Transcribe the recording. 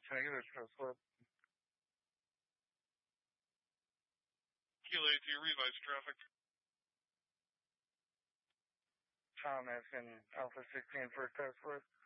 Negative Trustwood. Kilo 2, revise traffic. Tom asking Alpha 16 for Trustwood.